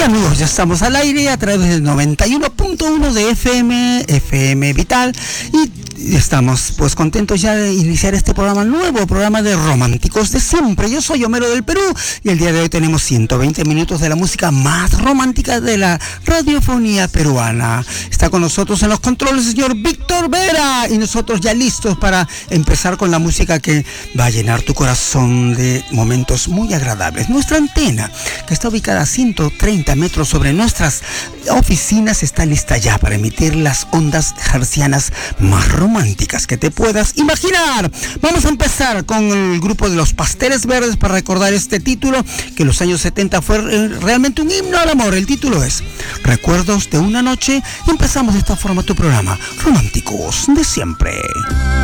amigos, ya estamos al aire a través del 91.1 de FM Vital y estamos pues contentos ya de iniciar este programa nuevo, programa de Románticos de Siempre. Yo soy Homero del Perú y el día de hoy tenemos 120 minutos de la música más romántica de la radiofonía peruana. Está con nosotros en los controles el señor Víctor Vera y nosotros ya listos para empezar con la música que va a llenar tu corazón de momentos muy agradables. Nuestra antena, que está ubicada a 130 metros sobre nuestras oficinas, está lista ya para emitir las ondas hertzianas más románticas que te puedas imaginar. Vamos a empezar con el grupo de los Pasteles Verdes para recordar este título que en los años 70 fue realmente un himno al amor. El título es Recuerdos de una noche y empezamos de esta forma tu programa Románticos de Siempre.